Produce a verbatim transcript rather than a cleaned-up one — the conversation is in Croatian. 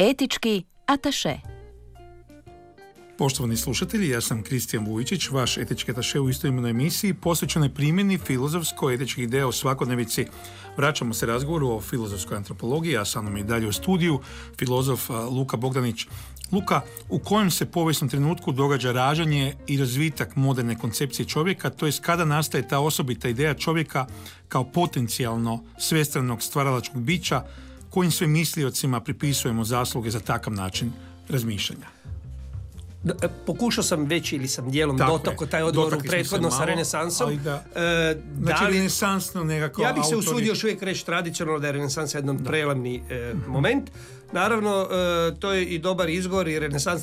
Etički ataše. Poštovani slušatelji, ja sam Kristijan Vujičić, vaš etički ataše u istoimenoj emisiji posvećenoj primjeni filozofsko-etičkih ideja u svakodnevici. Vraćamo se razgovoru o filozofskoj antropologiji, a sa mnom je i dalje u studiju filozof Luka Bogdanić. Luka, u kojem se povijesnom trenutku događa rađanje i razvitak moderne koncepcije čovjeka, to jest kada nastaje ta osobita ideja čovjeka kao potencijalno svestranog stvaralačkog bića, kojim sve misliocima pripisujemo zasluge za takav način razmišljanja? Pokušao sam već ili sam dijelom dotakao taj odgovor Dotakli u prethodno sa renesansom. Da, e, znači da li, renesansno nekako ja bih se autori... usudio još uvijek reći tradicionalno da je renesans jedan prelamni e, moment. Naravno, e, to je i dobar izgovor i renesans